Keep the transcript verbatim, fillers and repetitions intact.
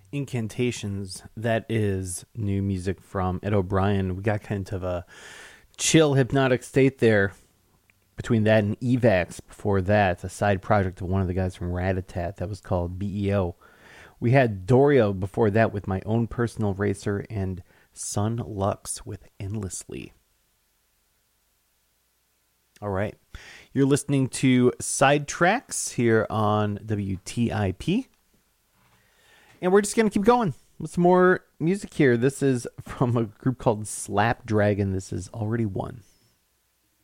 Incantations. That is new music from Ed O'Brien. We got kind of a chill, hypnotic state there between that and Evax. Before that, a side project of one of the guys from Ratatat that was called B E O. We had Dorio before that with My Own Personal Racer, and Sun Lux with Endlessly. All right. You're listening to Sidetracks here on W T I P. And we're just going to keep going with some more music here. This is from a group called Slap Dragon. This is Already Won.